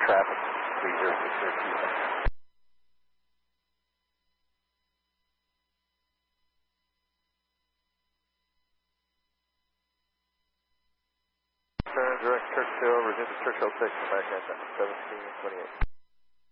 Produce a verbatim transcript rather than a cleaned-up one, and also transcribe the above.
traffic, three zero six zero two. Turn direct Churchill, resume to Churchill six, back at seventeen twenty-eight.